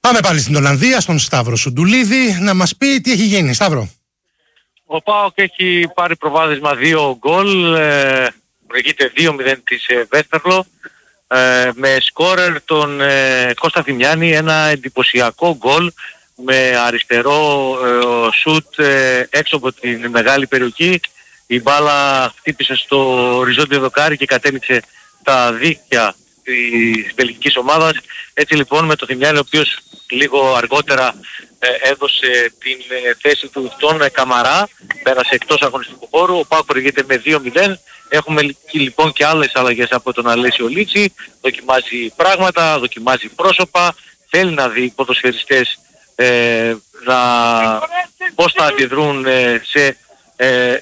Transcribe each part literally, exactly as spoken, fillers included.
Πάμε πάλι στην Ολλανδία, στον Σταύρο Σουντουλίδη, να μας πει τι έχει γίνει. Σταύρο. Ο ΠΑΟΚ έχει πάρει προβάδισμα δύο γκολ, ε, προηγείται δύο μηδέν της ε, Βέστερλο, ε, με σκόρερ τον ε, Κώστα Θημιάννη, ένα εντυπωσιακό γκολ με αριστερό ε, σουτ ε, έξω από την μεγάλη περιοχή. Η μπάλα χτύπησε στο οριζόντιο δοκάρι και κατέληξε τα δίχτυα της βελγικής ομάδας. Έτσι λοιπόν με το Θημιάννη, ο οποίος λίγο αργότερα ε, έδωσε την ε, θέση του στον ε, Καμαρά, πέρασε εκτός αγωνιστικού χώρου. Ο ΠΑΟΚ προηγείται με δύο μηδέν. Έχουμε λοιπόν και άλλες αλλαγές από τον Αλέσιο Λίτσι. Δοκιμάζει πράγματα, δοκιμάζει πρόσωπα, θέλει να δει ποδοσφαιριστές ε, να, πώς θα αντιδρούν ε, σε ε,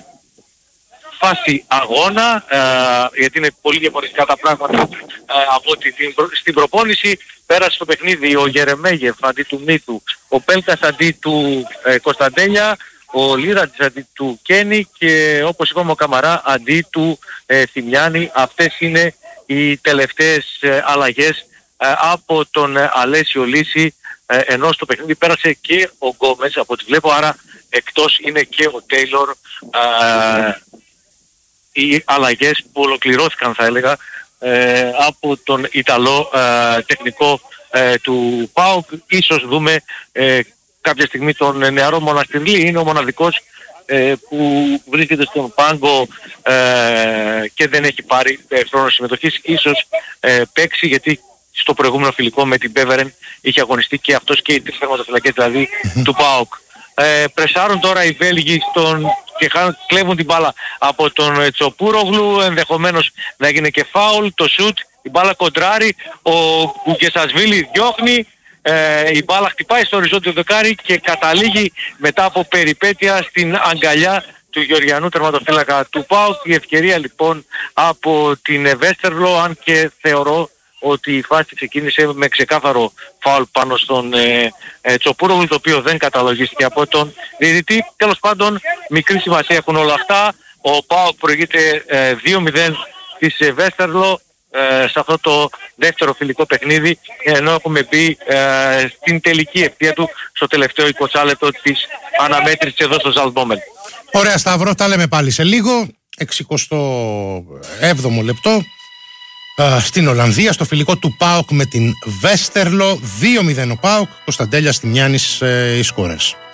φάση αγώνα, ε, γιατί είναι πολύ διαφορετικά τα πράγματα ε, από ότι την, στην προπόνηση. Πέρασε στο παιχνίδι ο Γερεμέγεφ αντί του Μύθου, ο Πέλκας αντί του ε, Κωνσταντέλια, ο Λίρατζης αντί του Κένι και όπως είπαμε ο Καμαρά αντί του ε, Θημιάννη. Αυτές είναι οι τελευταίες ε, αλλαγές ε, από τον ε, Αλέσιο Λύση, ε, ενώ στο παιχνίδι πέρασε και ο Γκόμες από ό,τι βλέπω, άρα εκτός είναι και ο Τέιλορ. Ε, οι αλλαγές που ολοκληρώθηκαν, θα έλεγα, ε, από τον Ιταλό ε, τεχνικό ε, του ΠΑΟΚ. Ίσως δούμε ε, κάποια στιγμή τον νεαρό Μοναστηρλή, είναι ο μοναδικός ε, που βρίσκεται στον πάγκο ε, και δεν έχει πάρει ε, χρόνο συμμετοχής. Ίσως ε, παίξει, γιατί στο προηγούμενο φιλικό με την Μπέβερεν είχε αγωνιστεί και αυτός και οι τρεις θερματοφυλακές δηλαδή του ΠΑΟΚ. Ε, πρεσάρουν τώρα οι Βέλγοι στον, και κλέβουν την μπάλα από τον ε, Τσοπούρογλου, ενδεχομένως να γίνει και φάουλ, το σουτ, η μπάλα κοντράρει, ο Γκουγκεσασβίλη διώχνει, ε, η μπάλα χτυπάει στο οριζόντιο δοκάρι και καταλήγει μετά από περιπέτεια στην αγκαλιά του Γεωργιανού τερματοφύλακα του ΠΑΟΚ. Η ευκαιρία λοιπόν από την Βέστερλο, αν και θεωρώ ότι η φάση ξεκίνησε με ξεκάθαρο φάουλ πάνω στον ε, ε, Τσοπούρογλου, το οποίο δεν καταλογίστηκε από τον διαιτητή. Τέλος πάντων, μικρή σημασία έχουν όλα αυτά. Ο ΠΑΟΚ προηγείται ε, δύο μηδέν της ε, Βέστερλο ε, σε αυτό το δεύτερο φιλικό παιχνίδι, ενώ έχουμε μπει ε, στην τελική ευθεία του στο τελευταίο είκοσι λεπτό της αναμέτρησης εδώ στο Ζαλμπόμελ. Ωραία Σταύρο, τα λέμε πάλι σε λίγο. εξηκοστό έβδομο λεπτό. Στην Ολλανδία, στο φιλικό του ΠΑΟΚ με την Βέστερλο, δύο μηδέν ο ΠΑΟΚ, Κωνσταντέλιας Θημιάννης ε, οι σκόρες.